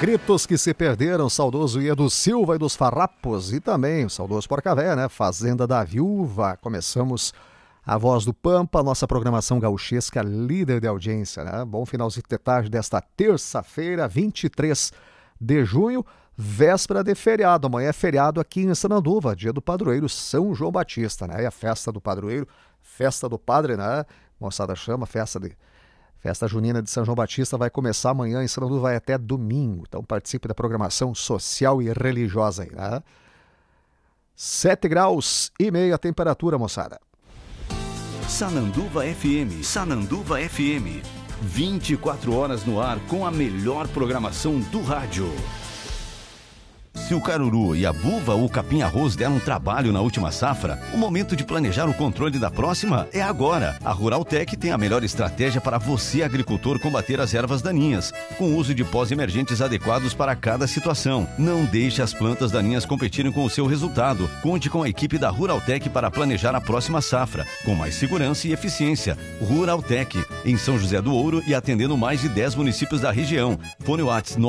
Gritos que se perderam, saudoso Iedo Silva e dos Farrapos, e também o saudoso Porcavé, né? Fazenda da Viúva. Começamos a Voz do Pampa, nossa programação gauchesca líder de audiência, né? Bom finalzinho de tarde desta terça-feira, 23 de junho, véspera de feriado. Amanhã é feriado aqui em Sananduva, dia do padroeiro São João Batista, né? E a festa do padroeiro, festa do padre, né? Moçada chama, Festa junina de São João Batista vai começar amanhã em Sananduva, vai até domingo. Então participe da programação social e religiosa aí, né? 7 graus e meio a temperatura, moçada. Sananduva FM, Sananduva FM. 24 horas no ar com a melhor programação do rádio. Se o caruru e a buva ou o capim-arroz deram trabalho na última safra, o momento de planejar o controle da próxima é agora. A Ruraltec tem a melhor estratégia para você, agricultor, combater as ervas daninhas, com o uso de pós-emergentes adequados para cada situação. Não deixe as plantas daninhas competirem com o seu resultado. Conte com a equipe da Ruraltec para planejar a próxima safra, com mais segurança e eficiência. Ruraltec, em São José do Ouro e atendendo mais de 10 municípios da região. Fone WhatsApp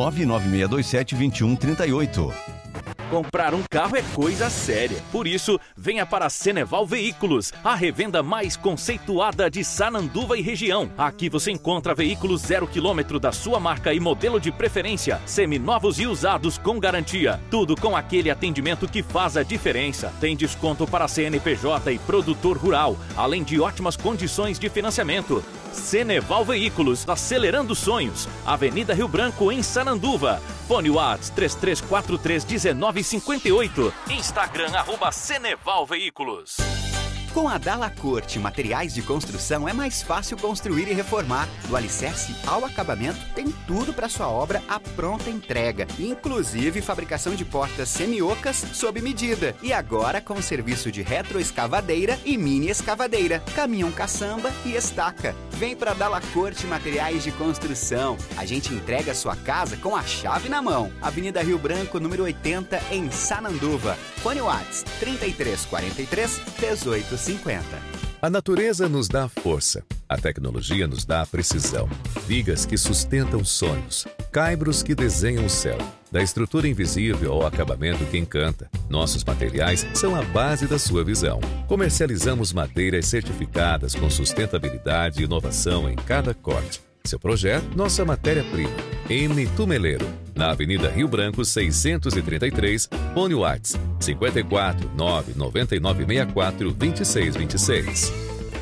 99627-2138. Comprar um carro é coisa séria. Por isso, venha para a Ceneval Veículos, a revenda mais conceituada de Sananduva e região. Aqui você encontra veículos 0 km da sua marca e modelo de preferência, seminovos e usados com garantia. Tudo com aquele atendimento que faz a diferença. Tem desconto para CNPJ e produtor rural, além de ótimas condições de financiamento. Ceneval Veículos, acelerando sonhos. Avenida Rio Branco, em Sananduva. Fone WhatsApp 3343-1958. Instagram, @Ceneval Veículos. Com a Dalacorte Materiais de Construção é mais fácil construir e reformar. Do alicerce ao acabamento, tem tudo para sua obra à pronta entrega. Inclusive fabricação de portas semi-ocas sob medida. E agora com serviço de retroescavadeira e mini escavadeira, caminhão caçamba e estaca. Vem para Dalacorte Materiais de Construção. A gente entrega a sua casa com a chave na mão. Avenida Rio Branco, número 80, em Sananduva. Fone WhatsApp 3343-1850. A natureza nos dá força, a tecnologia nos dá precisão, vigas que sustentam sonhos, caibros que desenham o céu. Da estrutura invisível ao acabamento que encanta, nossos materiais são a base da sua visão. Comercializamos madeiras certificadas com sustentabilidade e inovação em cada corte. Seu projeto, nossa matéria-prima. M. Tumeleiro, na Avenida Rio Branco 633, fone WhatsApp 54 99964 2626.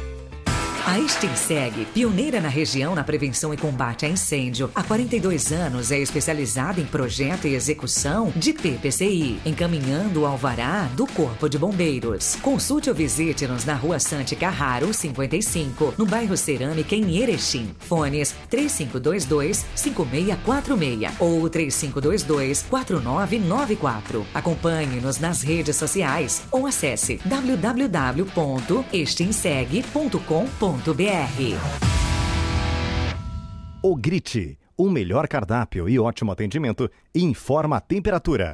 A Extinseg, pioneira na região na prevenção e combate a incêndio, há 42 anos é especializada em projeto e execução de PPCI, encaminhando o alvará do Corpo de Bombeiros. Consulte ou visite-nos na Rua Sante Carraro, 55, no bairro Cerâmica, em Erechim. Fones 3522-5646 ou 3522-4994. Acompanhe-nos nas redes sociais ou acesse www.extinseg.com.br. O Grite, o melhor cardápio e ótimo atendimento, informa a temperatura.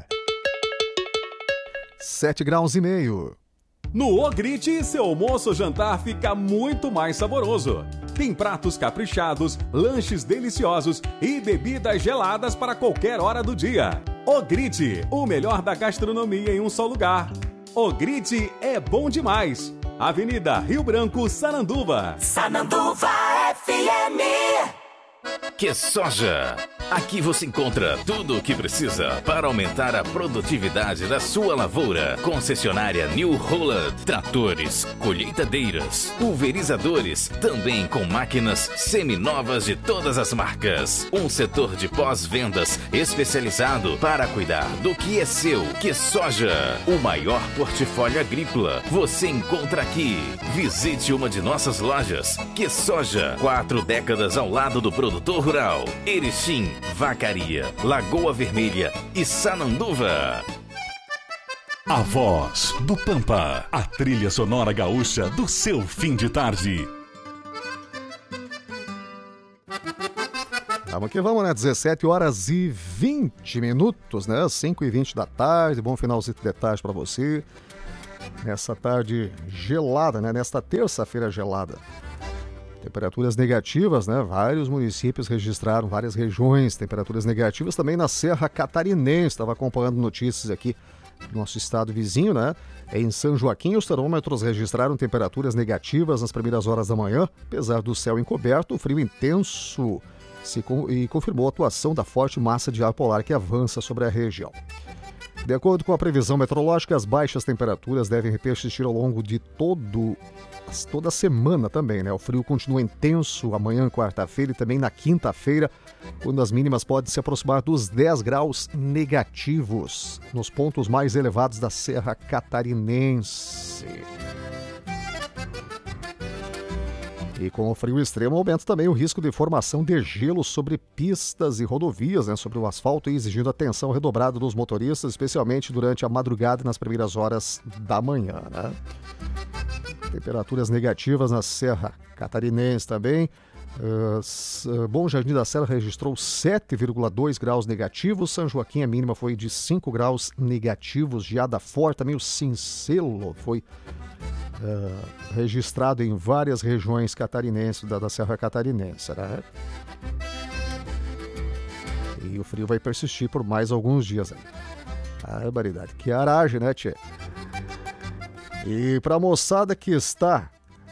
7 graus e meio. No O Grite, seu almoço ou jantar fica muito mais saboroso. Tem pratos caprichados, lanches deliciosos e bebidas geladas para qualquer hora do dia. O Grite, o melhor da gastronomia em um só lugar. O Grite é bom demais. Avenida Rio Branco, Sananduva. Sananduva FM. Que soja! Aqui você encontra tudo o que precisa para aumentar a produtividade da sua lavoura. Concessionária New Holland, tratores, colheitadeiras, pulverizadores, também com máquinas seminovas de todas as marcas. Um setor de pós-vendas especializado para cuidar do que é seu. Que soja! O maior portfólio agrícola você encontra aqui. Visite uma de nossas lojas. Que soja! 4 décadas ao lado do produtor rural. Erechim, Vacaria, Lagoa Vermelha e Sananduva. A Voz do Pampa, a trilha sonora gaúcha do seu fim de tarde. Vamos que vamos, né? 17 horas e 20 minutos, né? 5h20 da tarde, bom finalzinho de tarde para você. Nessa tarde gelada, né? Nesta terça-feira gelada. Temperaturas negativas, né? Vários municípios registraram, várias regiões, temperaturas negativas também na Serra Catarinense. Estava acompanhando notícias aqui do nosso estado vizinho, né? Em São Joaquim, os termômetros registraram temperaturas negativas nas primeiras horas da manhã. Apesar do céu encoberto, o frio intenso e confirmou a atuação da forte massa de ar polar que avança sobre a região. De acordo com a previsão meteorológica, as baixas temperaturas devem persistir ao longo de toda a semana também, né? O frio continua intenso amanhã, quarta-feira, e também na quinta-feira, quando as mínimas podem se aproximar dos 10 graus negativos, nos pontos mais elevados da Serra Catarinense. E com o frio extremo aumenta também o risco de formação de gelo sobre pistas e rodovias, né, sobre o asfalto, e exigindo atenção redobrada dos motoristas, especialmente durante a madrugada e nas primeiras horas da manhã, né? Temperaturas negativas na Serra Catarinense também. Bom Jardim da Serra registrou 7,2 graus negativos. São Joaquim, a mínima foi de 5 graus negativos. Geada forte, também o Cincelo foi registrado em várias regiões catarinenses da Serra Catarinense, né? E o frio vai persistir por mais alguns dias aí. Ah, barbaridade. Que aragem, né, tchê? E para a moçada que está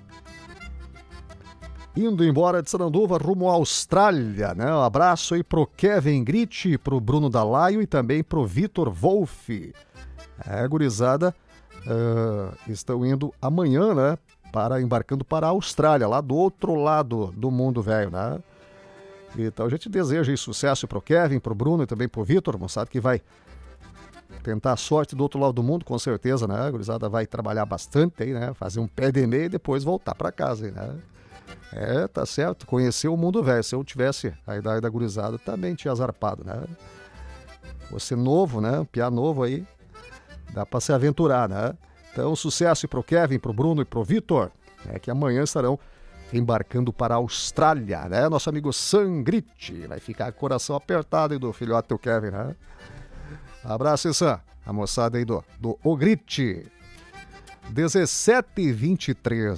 indo embora de Saranduva rumo à Austrália, né? Um abraço aí pro Kevin Gritti, pro Bruno Dalaio e também pro Vitor Wolff. Gurizada, estão indo amanhã, né? Embarcando para a Austrália, lá do outro lado do mundo velho, né? Então a gente deseja aí sucesso pro Kevin, pro Bruno e também pro Vitor, moçada que vai tentar a sorte do outro lado do mundo, com certeza, né? A gurizada vai trabalhar bastante aí, né? Fazer um pé de meia e depois voltar para casa, aí, né? Tá certo. Conhecer o mundo velho. Se eu tivesse a idade da gurizada, também tinha zarpado, né? Você novo, né? Um piá novo aí, dá para se aventurar, né? Então, sucesso pro Kevin, pro Bruno e pro Vitor, que amanhã estarão embarcando para a Austrália, né? Nosso amigo Sangrite vai ficar com o coração apertado aí do filhote do Kevin, né? Abraço, Sam. A moçada aí do Ogrite. 17h23.